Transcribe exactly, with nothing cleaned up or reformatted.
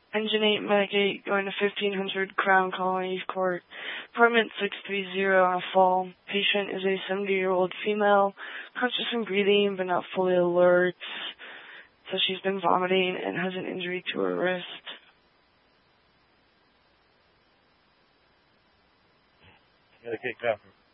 Engine eight, Medic eight, going to fifteen hundred Crown Colony Court, apartment six three zero on a fall. Patient is a seventy-year-old female, conscious and breathing, but not fully alert. So she's been vomiting and has an injury to her wrist. Got a kick out.